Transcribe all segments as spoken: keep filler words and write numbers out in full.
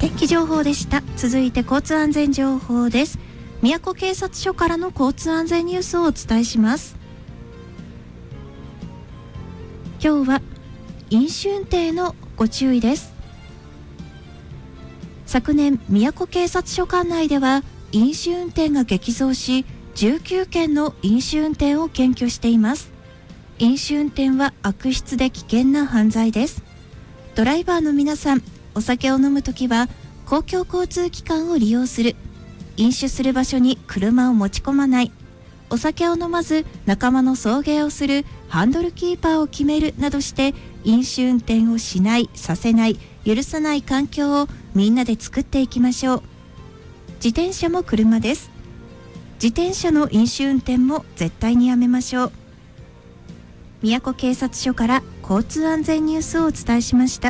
天気情報でした。続いて交通安全情報です。宮古警察署からの交通安全ニュースをお伝えします。今日は飲酒運転のご注意です。昨年宮古警察署管内では飲酒運転が激増し、じゅうきゅうけんの飲酒運転を検挙しています。飲酒運転は悪質で危険な犯罪です。ドライバーの皆さん、お酒を飲むときは公共交通機関を利用する、飲酒する場所に車を持ち込まない、お酒を飲まず仲間の送迎をする、ハンドルキーパーを決めるなどして飲酒運転をしない、させない、許さない環境をみんなで作っていきましょう。自転車も車です。自転車の飲酒運転も絶対にやめましょう。宮古警察署から交通安全ニュースをお伝えしました。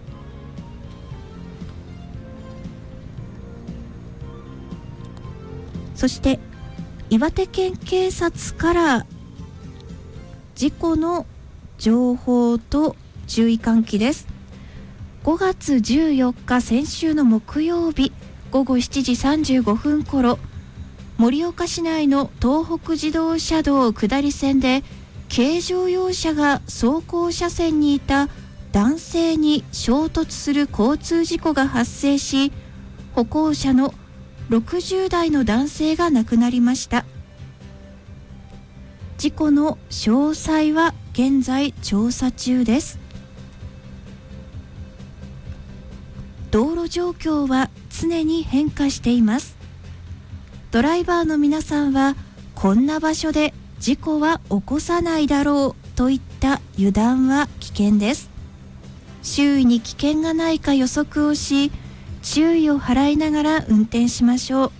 そして岩手県警察から事故の情報と注意喚起です。ごがつじゅうよっか、先週の木曜日ごごしちじさんじゅうごふん頃、盛岡市内の東北自動車道下り線で軽乗用車が走行車線にいた男性に衝突する交通事故が発生し、歩行者のろくじゅうだいの男性が亡くなりました。事故の詳細は現在調査中です。道路状況は常に変化しています。ドライバーの皆さんはこんな場所で事故は起こさないだろうといった油断は危険です。周囲に危険がないか予測をし、注意を払いながら運転しましょう。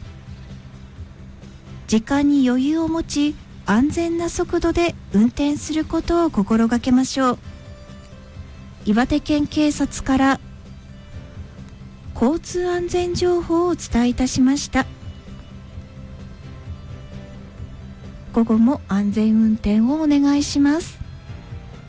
時間に余裕を持ち、安全な速度で運転することを心がけましょう。岩手県警察から交通安全情報をお伝えいたしました。午後も安全運転をお願いします。